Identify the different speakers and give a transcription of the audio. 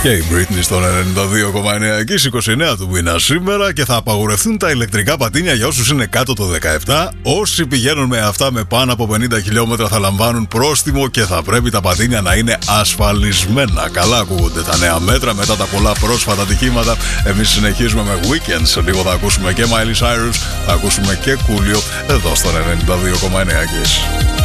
Speaker 1: Και η Britney στον 92,9 εκεί 29 του μήνα σήμερα και θα απαγορευτούν τα ηλεκτρικά πατίνια για όσους είναι κάτω το 17. Όσοι πηγαίνουν με αυτά με πάνω από 50 χιλιόμετρα θα λαμβάνουν πρόστιμο και θα πρέπει τα πατίνια να είναι ασφαλισμένα. Καλά ακούγονται τα νέα μέτρα μετά τα πολλά πρόσφατα ατυχήματα. Εμείς συνεχίζουμε με Weekend. Σε λίγο θα ακούσουμε και Miley Cyrus, θα ακούσουμε και Coolio εδώ στον 92,9 εκεί.